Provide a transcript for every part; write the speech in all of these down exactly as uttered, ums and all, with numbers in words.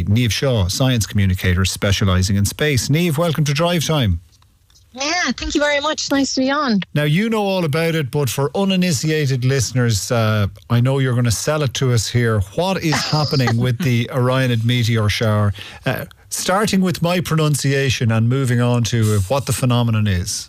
today. Niamh Shaw, science communicator specialising in space. Niamh, welcome to Drive Time. Yeah, thank you very much. Nice to be on. Now, you know all about it, but for uninitiated listeners, uh, I know you're going to sell it to us here. What is happening with the Orionid meteor shower? Uh, starting with my pronunciation and moving on to uh, what the phenomenon is.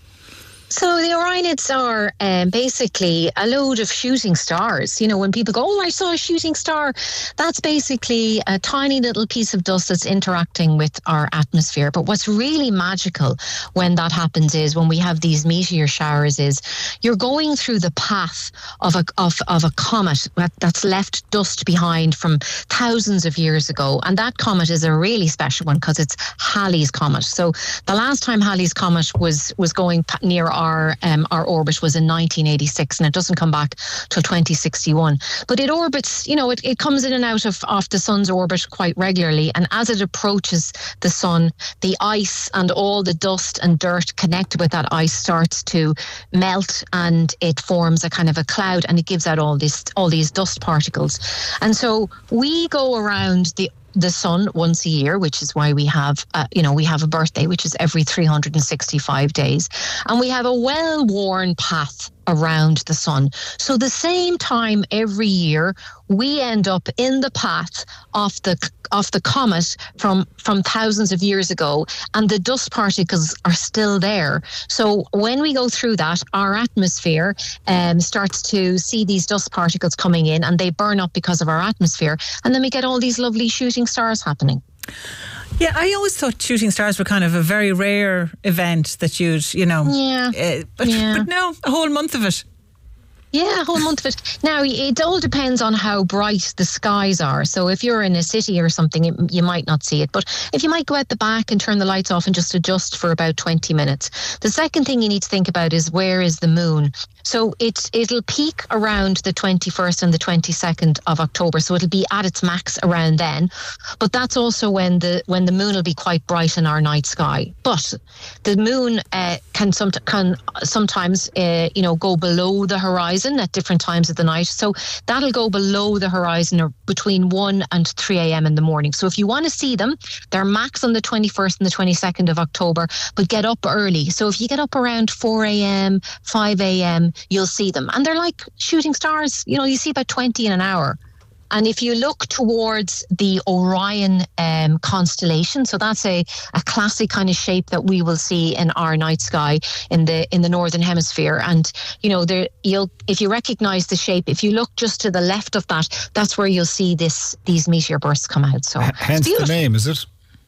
So the Orionids are um, basically a load of shooting stars. You know, when people go, oh, I saw a shooting star, that's basically a tiny little piece of dust that's interacting with our atmosphere. But what's really magical when that happens is when we have these meteor showers is you're going through the path of a, of, of a comet that's left dust behind from thousands of years ago. And that comet is a really special one because it's Halley's Comet. So the last time Halley's Comet was, was going near our um, our orbit was in nineteen eighty-six, and it doesn't come back till twenty sixty-one. But it orbits, you know, it, it comes in and out of, of the sun's orbit quite regularly. And as it approaches the sun, the ice and all the dust and dirt connected with that ice starts to melt, and it forms a kind of a cloud, and it gives out all this all these dust particles. And so we go around the the sun once a year, which is why we have, uh, you know, we have a birthday, which is every three hundred sixty-five days. And we have a well-worn path around the sun. So the same time every year, we end up in the path of the of the comet from, from thousands of years ago, and the dust particles are still there. So when we go through that, our atmosphere um, starts to see these dust particles coming in, and they burn up because of our atmosphere, and then we get all these lovely shooting stars happening. Yeah, I always thought shooting stars were kind of a very rare event that you'd, you know... Yeah. Uh, but, yeah. but no, a whole month of it. Yeah, a whole month of it. Now, it all depends on how bright the skies are. So if you're in a city or something, it, you might not see it. But if you might go out the back and turn the lights off and just adjust for about twenty minutes. The second thing you need to think about is where is the moon? So it, it'll peak around the twenty-first and the twenty-second of October. So it'll be at its max around then. But that's also when the when the moon will be quite bright in our night sky. But the moon uh, can, some, can sometimes uh, you know, go below the horizon at different times of the night. So that'll go below the horizon or between one and three a.m. in the morning. So if you want to see them, they're max on the twenty-first and the twenty-second of October, but get up early. So if you get up around four a.m., five a.m., you'll see them. And they're like shooting stars. You know, you see about twenty in an hour. And if you look towards the Orion um, constellation, so that's a, a classic kind of shape that we will see in our night sky in the in the northern hemisphere. And you know, there you'll if you recognise the shape, if you look just to the left of that, that's where you'll see this these meteor bursts come out. So H- hence the name, is it?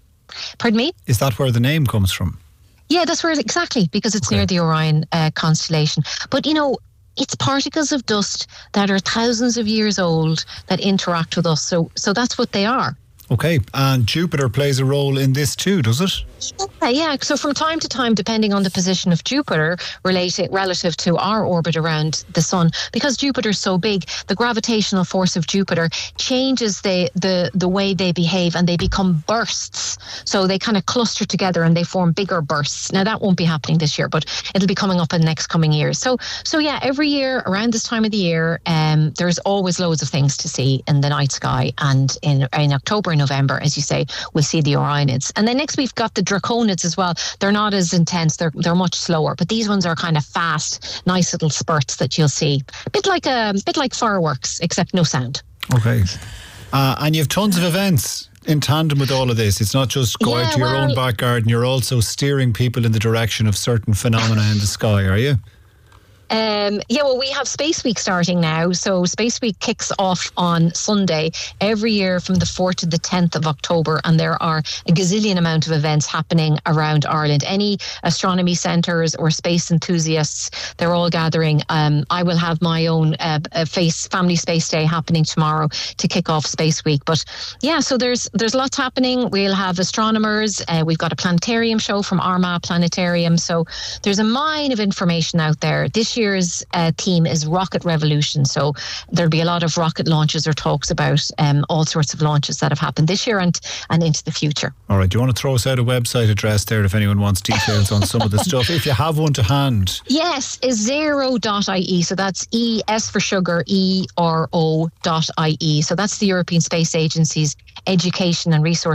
Pardon me? Is that where the name comes from? Yeah, that's where exactly because it's okay. near the Orion uh, constellation. But you know, it's particles of dust that are thousands of years old that interact with us. So so that's what they are. Okay, and Jupiter plays a role in this too, does it? Yeah, yeah. So from time to time, depending on the position of Jupiter related relative to our orbit around the sun, because Jupiter's so big, the gravitational force of Jupiter changes the the the way they behave, and they become bursts. So they kind of cluster together and they form bigger bursts. Now that won't be happening this year, but it'll be coming up in the next coming years. So so yeah, every year around this time of the year, um, there's always loads of things to see in the night sky, and in in October and November, as you say, we'll see the Orionids. And then next we've got the Draconids as well. They're not as intense, they're they're much slower, but these ones are kind of fast, nice little spurts that you'll see. A bit like a bit like fireworks, except no sound. Okay. Uh, and you have tons of events in tandem with all of this. It's not just go yeah, out to your well, own back garden, you're also steering people in the direction of certain phenomena in the sky, are you? Um, yeah, well, we have Space Week starting now. So Space Week kicks off on Sunday every year from the fourth to the tenth of October. And there are a gazillion amount of events happening around Ireland. Any astronomy centres or space enthusiasts, they're all gathering. Um, I will have my own uh, face Family Space Day happening tomorrow to kick off Space Week. But yeah, so there's there's lots happening. We'll have astronomers. Uh, we've got a planetarium show from Armagh Planetarium. So there's a mine of information out there. This year's uh, theme is Rocket Revolution. So there'll be a lot of rocket launches or talks about um, all sorts of launches that have happened this year and, and into the future. All right. Do you want to throw us out a website address there if anyone wants details on some of the stuff, if you have one to hand? Yes, is zero dot I E. So that's E, S for sugar, E R O dot I E. So that's the European Space Agency's education and resource